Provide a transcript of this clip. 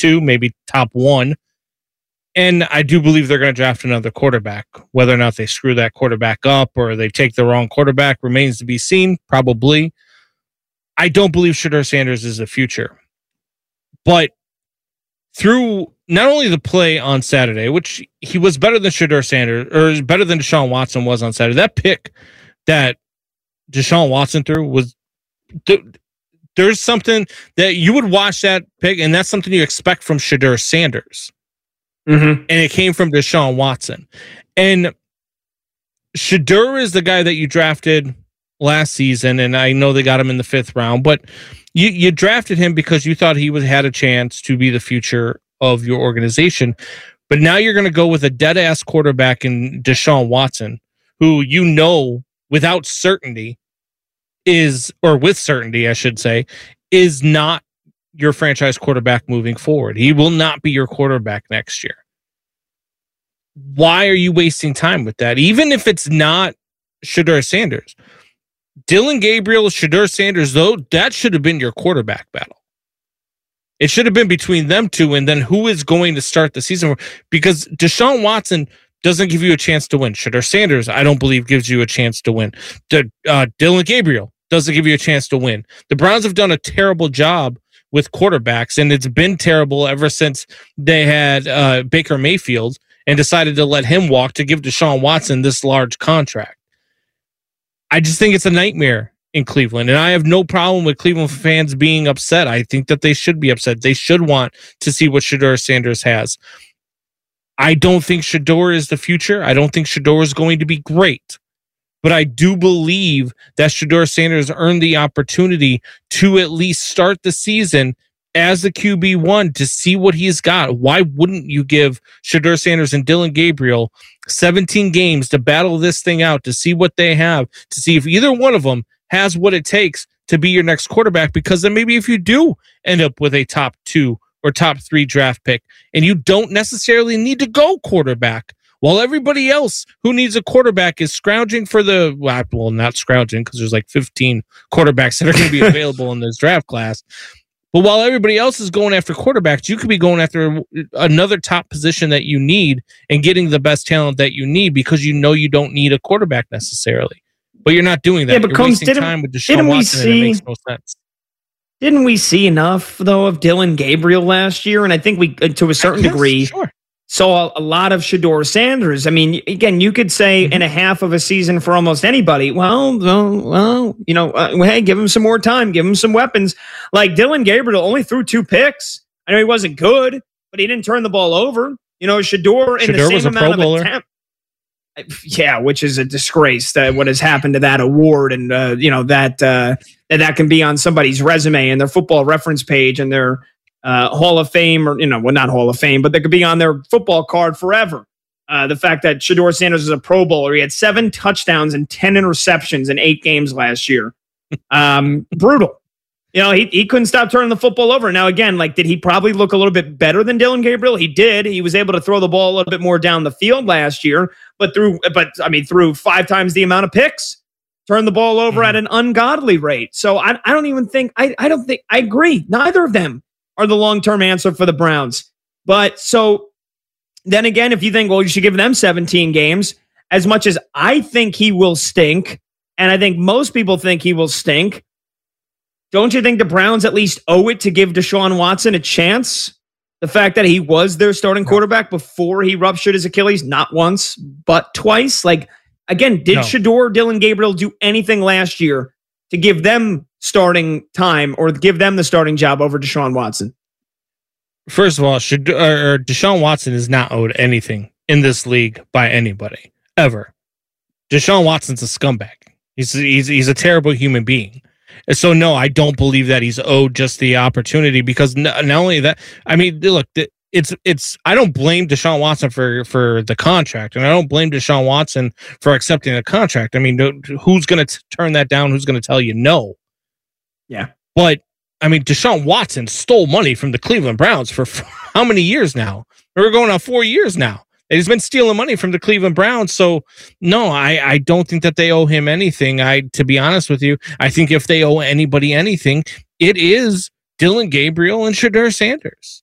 2, maybe top 1. And I do believe they're going to draft another quarterback. Whether or not they screw that quarterback up or they take the wrong quarterback remains to be seen, probably. I don't believe Shedeur Sanders is the future. But through not only the play on Saturday, which he was better than Shedeur Sanders, or better than Deshaun Watson was on Saturday, that pick that Deshaun Watson threw was... There's something that you would watch that pick, and that's something you expect from Shedeur Sanders. Mm-hmm. And it came from Deshaun Watson. And Shedeur is the guy that you drafted last season, and I know they got him in the 5th round, but you drafted him because you thought he had a chance to be the future of your organization. But now you're going to go with a dead-ass quarterback in Deshaun Watson, who you know without certainty with certainty, I should say, is not your franchise quarterback moving forward. He will not be your quarterback next year. Why are you wasting time with that? Even if it's not Shedeur Sanders. Dillon Gabriel, Shedeur Sanders, though, that should have been your quarterback battle. It should have been between them two, and then who is going to start the season? Because Deshaun Watson doesn't give you a chance to win. Shedeur Sanders, I don't believe, gives you a chance to win. Dillon Gabriel doesn't give you a chance to win. The Browns have done a terrible job with quarterbacks, and it's been terrible ever since they had Baker Mayfield and decided to let him walk to give Deshaun Watson this large contract. I just think it's a nightmare in Cleveland, and I have no problem with Cleveland fans being upset. I think that they should be upset. They should want to see what Shedeur Sanders has. I don't think Shedeur is the future. I don't think Shedeur is going to be great. But I do believe that Shedeur Sanders earned the opportunity to at least start the season as the QB1 to see what he's got. Why wouldn't you give Shedeur Sanders and Dillon Gabriel 17 games to battle this thing out, to see what they have, to see if either one of them has what it takes to be your next quarterback? Because then maybe if you do end up with a top 2 or top 3 draft pick and you don't necessarily need to go quarterback, while everybody else who needs a quarterback is scrounging for not scrounging because there's like 15 quarterbacks that are going to be available in this draft class. But while everybody else is going after quarterbacks, you could be going after another top position that you need and getting the best talent that you need because you know you don't need a quarterback necessarily. But you're not doing that. Yeah, but you're wasting time with Deshaun Watson, and it makes no sense. Didn't we see enough, though, of Dillon Gabriel last year? And I think we, to a certain degree, saw a lot of Shedeur Sanders. I mean, again, you could say in a half of a season for almost anybody, hey, give him some more time, give him some weapons. Like Dillon Gabriel only threw 2 picks. I know he wasn't good, but he didn't turn the ball over. Shedeur in the same amount of attempt. Yeah, which is a disgrace that what has happened to that award, and that can be on somebody's resume and their Football Reference page and their Hall of Fame, or not Hall of Fame, but they could be on their football card forever. The fact that Shedeur Sanders is a Pro Bowler, he had 7 touchdowns and 10 interceptions in 8 games last year. Brutal. He couldn't stop turning the football over. Now, again, did he probably look a little bit better than Dillon Gabriel? He did. He was able to throw the ball a little bit more down the field last year, but threw 5 times the amount of picks, turned the ball over at an ungodly rate. So I agree. Neither of them are the long-term answer for the Browns. But so then again, if you think, well, you should give them 17 games, as much as I think he will stink, and I think most people think he will stink, don't you think the Browns at least owe it to give Deshaun Watson a chance? The fact that he was their starting quarterback before he ruptured his Achilles, not once, but twice. Again, did Shedeur, Dillon Gabriel do anything last year to give them starting time or give them the starting job over Deshaun Watson? First of all, Deshaun Watson is not owed anything in this league by anybody, ever. Deshaun Watson's a scumbag. He's a terrible human being. So, no, I don't believe that he's owed just the opportunity, because not only that, I mean, look, I don't blame Deshaun Watson for the contract, and I don't blame Deshaun Watson for accepting the contract. I mean, who's going to turn that down? Who's going to tell you no? Yeah. But, I mean, Deshaun Watson stole money from the Cleveland Browns for how many years now? We're going on 4 years now. He's been stealing money from the Cleveland Browns. So, no, I don't think that they owe him anything. To be honest with you, I think if they owe anybody anything, it is Dillon Gabriel and Shedeur Sanders.